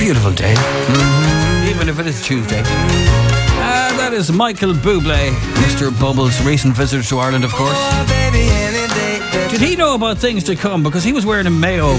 beautiful day, even if it is Tuesday. That is Michael Bublé, Mr. Bubbles, recent visitor to Ireland, of course. Did he know about things to come? Because he was wearing a Mayo,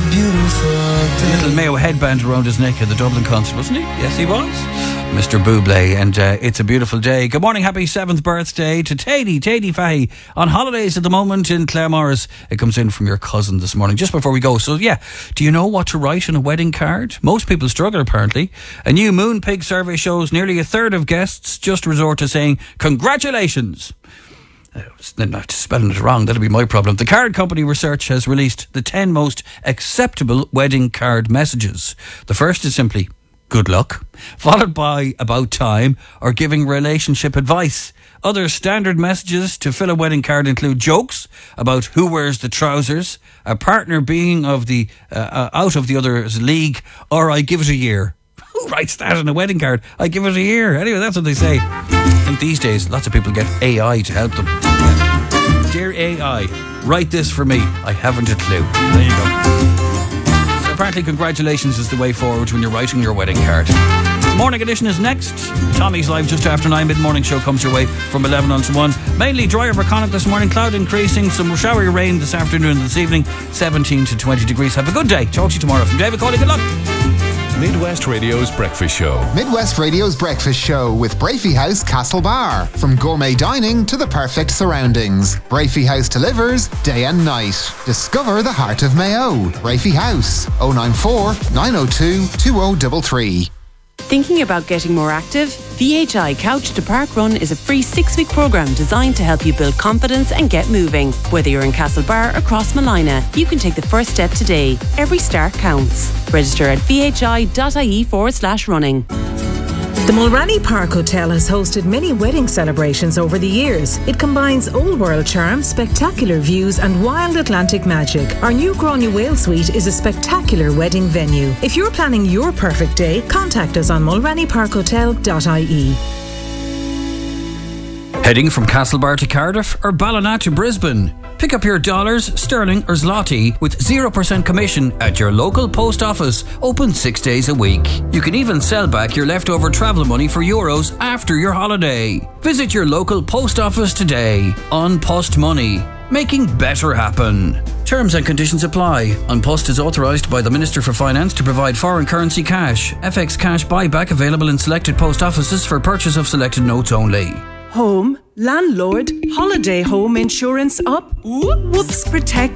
a little Mayo headband around his neck at the Dublin concert, wasn't he? Yes, he was. Mr. Bublé, and it's a beautiful day. Good morning, happy 7th birthday to Tady Fahy, on holidays at the moment in Claremorris. It comes in from your cousin this morning, just before we go. So yeah, do you know what to write on a wedding card? Most people struggle, apparently. A new Moonpig survey shows nearly a third of guests just resort to saying congratulations. Not spelling it wrong, that'll be my problem. The card company research has released the 10 most acceptable wedding card messages. The first is simply good luck, followed by about time or giving relationship advice. Other standard messages to fill a wedding card include jokes about who wears the trousers, a partner being of the out of the other's league, or I give it a year. Who writes that on a wedding card? I give it a year. Anyway, that's what they say. And these days, lots of people get AI to help them. Dear AI, write this for me. I haven't a clue. There you go. Apparently congratulations is the way forward when you're writing your wedding card. Morning edition is next. Tommy's live just after 9. Mid-morning show comes your way from 11 on to 1. Mainly dry over Connacht this morning, cloud increasing, some showery rain this afternoon and this evening, 17 to 20 degrees. Have a good day. Talk to you tomorrow. From David Cawley, good luck. Midwest Radio's Breakfast Show. Midwest Radio's Breakfast Show with Brafey House Castlebar. From gourmet dining to the perfect surroundings, Brafey House delivers day and night. Discover the heart of Mayo. Brafey House, 094 902 2033. Thinking about getting more active? VHI Couch to Park Run is a free 6-week programme designed to help you build confidence and get moving. Whether you're in Castlebar or Crossmalina, you can take the first step today. Every start counts. Register at vhi.ie/running. The Mulranny Park Hotel has hosted many wedding celebrations over the years. It combines old world charm, spectacular views and wild Atlantic magic. Our new Gráinne Whale Suite is a spectacular wedding venue. If you're planning your perfect day, contact us on mulrannyparkhotel.ie. Heading from Castlebar to Cardiff or Ballina to Brisbane? Pick up your dollars, sterling or zloty with 0% commission at your local post office, open 6 days a week. You can even sell back your leftover travel money for euros after your holiday. Visit your local post office today. An Post Money, making better happen. Terms and conditions apply. An Post is authorised by the Minister for Finance to provide foreign currency cash. FX cash buyback available in selected post offices for purchase of selected notes only. Home, landlord, holiday home insurance up. Whoops, protect